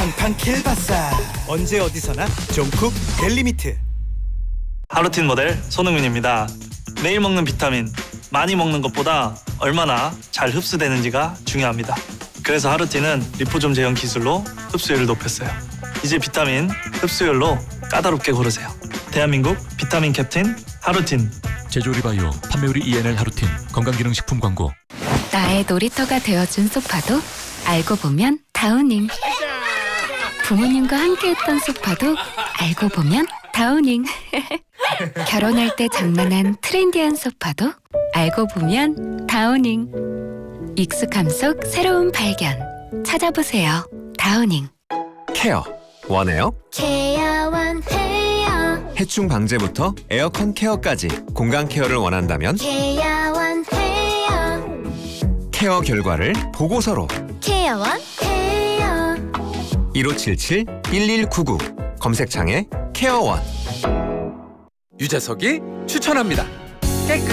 팡팡 킬바사. 언제 어디서나 종쿡 델리미트. 하루틴 모델 손흥민입니다. 매일 먹는 비타민, 많이 먹는 것보다 얼마나 잘 흡수되는지가 중요합니다. 그래서 하루틴은 리포좀 제형 기술로 흡수율을 높였어요. 이제 비타민 흡수율로 까다롭게 고르세요. 대한민국 비타민 캡틴 하루틴. 제조리바이오 판매율이 ENL 하루틴. 건강기능식품 광고. 나의 놀이터가 되어준 소파도 알고 보면 다우닝. 부모님과 함께했던 소파도 알고 보면 다우닝. 결혼할 때 장만한 트렌디한 소파도 알고 보면 다우닝. 익숙함 속 새로운 발견. 찾아보세요. 다우닝. 케어 원해요? 케어원 해요. 해충 방제부터 에어컨 케어까지 공간 케어를 원한다면 케어원 해요. 케어 결과를 보고서로 케어원 해요. 1577-1199 검색창에 케어원. 유재석이 추천합니다. 깨끗